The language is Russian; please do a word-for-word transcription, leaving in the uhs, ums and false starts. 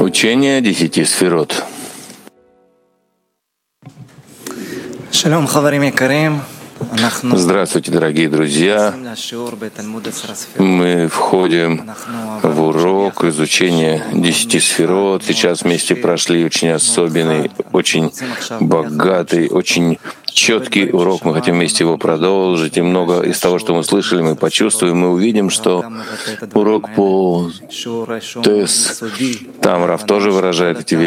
Учение десяти сферот. Здравствуйте, дорогие друзья. Мы входим в урок изучения десяти сферот. Сейчас вместе прошли очень особенный, очень богатый, очень четкий урок. Мы хотим вместе его продолжить. И много из того, что мы слышали, мы почувствуем, мы увидим, что урок по ТЭС, там Рав тоже выражает эти вещи.